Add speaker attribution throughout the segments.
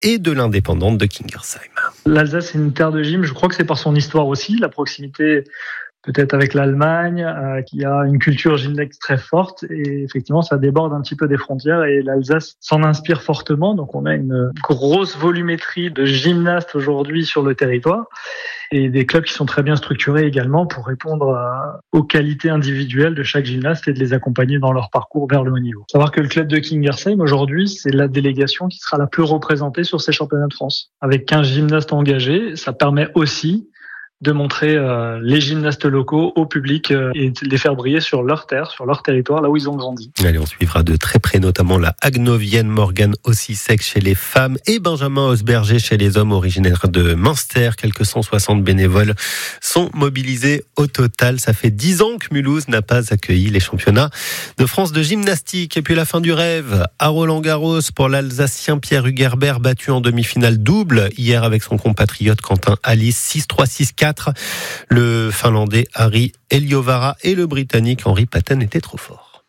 Speaker 1: et de l'Indépendante de Kingersheim.
Speaker 2: L'Alsace, c'est une terre de gym. Je crois que c'est par son histoire aussi, la proximité peut-être avec l'Allemagne, qui a une culture gymnastique très forte. Et effectivement, ça déborde un petit peu des frontières et l'Alsace s'en inspire fortement. Donc, on a une grosse volumétrie de gymnastes aujourd'hui sur le territoire et des clubs qui sont très bien structurés également pour répondre aux qualités individuelles de chaque gymnaste et de les accompagner dans leur parcours vers le haut niveau. Savoir que le club de Kingersheim, aujourd'hui, c'est la délégation qui sera la plus représentée sur ces championnats de France. Avec 15 gymnastes engagés, ça permet aussi de montrer les gymnastes locaux au public et de les faire briller sur leur terre, sur leur territoire, là où ils ont grandi.
Speaker 1: Allez, on suivra de très près notamment la Hagnovienne Morgane Ossisek chez les femmes et Benjamin Osberger chez les hommes, originaires de Münster. Quelques 160 bénévoles sont mobilisés au total. Ça fait 10 ans que Mulhouse n'a pas accueilli les championnats de France de gymnastique. Et puis la fin du rêve à Roland-Garros pour l'Alsacien Pierre Hugerbert, battu en demi-finale double hier avec son compatriote Quentin Halys, 6-3, 6-4. Le Finlandais Harri Eliovara et le Britannique Henri Patten étaient trop forts.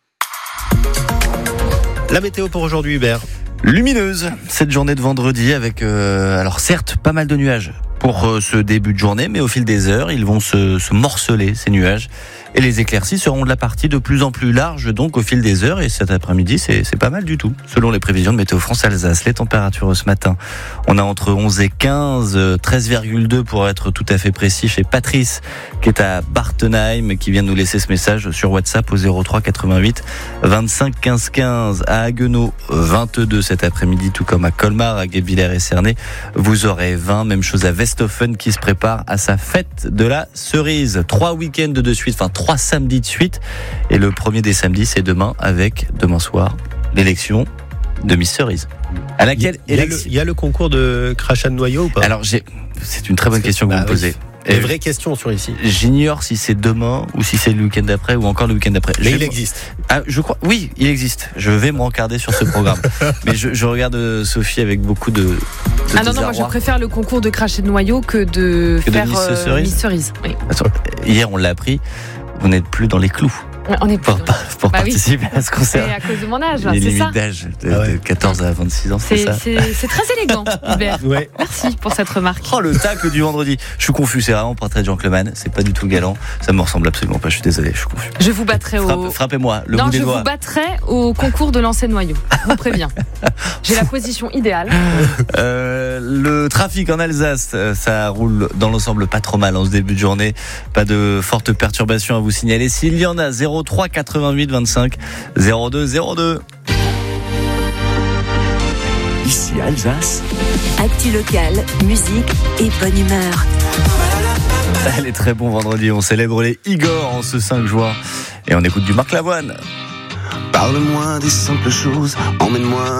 Speaker 1: La météo pour aujourd'hui, Hubert.
Speaker 3: Lumineuse, cette journée de vendredi avec, alors certes, pas mal de nuages pour ce début de journée, mais au fil des heures, ils vont se morceler, ces nuages. Et les éclaircies seront de la partie de plus en plus large, donc au fil des heures. Et cet après-midi, c'est pas mal du tout. Selon les prévisions de Météo France Alsace, les températures ce matin, on a entre 11 et 15, 13,2 pour être tout à fait précis chez Patrice, qui est à Bartenheim, qui vient de nous laisser ce message sur WhatsApp au 03 88 25 15 15. À Haguenau, 22 cet après-midi, tout comme à Colmar, à Guebwiller et Cernay. Vous aurez 20, même chose à Westhofen qui se prépare à sa fête de la cerise. 3 week-ends de suite, 3 samedis de suite. Et le premier des samedis, c'est demain, avec, demain soir, l'élection de Miss Cerise. À laquelle
Speaker 1: il y a le concours de crachat de noyau ou pas?
Speaker 3: Alors, c'est une très bonne question que vous me posez.
Speaker 1: Une vraie question sur ici.
Speaker 3: J'ignore si c'est demain ou si c'est le week-end d'après ou encore le week-end d'après.
Speaker 1: Mais il existe.
Speaker 3: Ah, je crois. Oui, il existe. Je vais me rencarder sur ce programme. Mais je regarde Sophie avec beaucoup de
Speaker 4: non, moi je préfère le concours de cracher de noyau que de faire Miss Cerise. Oui.
Speaker 3: Attends, hier on l'a appris. Vous n'êtes plus dans les clous.
Speaker 4: On est plus
Speaker 3: pour participer à ce concert.
Speaker 4: C'est à cause de mon âge,
Speaker 3: c'est
Speaker 4: ça.
Speaker 3: Limite d'âge de 14 à 26 ans, c'est ça.
Speaker 4: C'est très élégant, Hubert.
Speaker 1: Ouais.
Speaker 4: Merci pour cette remarque.
Speaker 3: Oh, le tacle du vendredi. Je suis confus, c'est vraiment pas très gentleman. C'est pas du tout galant. Ça me ressemble absolument pas. Je suis désolé, je suis confus.
Speaker 4: Je vous battrai
Speaker 3: Frappez-moi le bout des doigts.
Speaker 4: Non, je vous battrai au concours de lancer de noyau. Je vous préviens. J'ai la position idéale.
Speaker 3: Le trafic en Alsace, ça roule dans l'ensemble pas trop mal en ce début de journée. Pas de fortes perturbations à vous signaler. S'il y en a, 03 88 25 02 02.
Speaker 5: Ici Alsace.
Speaker 6: Actu locale, musique et bonne humeur.
Speaker 3: Elle est très bon vendredi. On célèbre les Igor en ce 5 juin. Et on écoute du Marc Lavoine.
Speaker 5: Parle-moi des simples choses, emmène-moi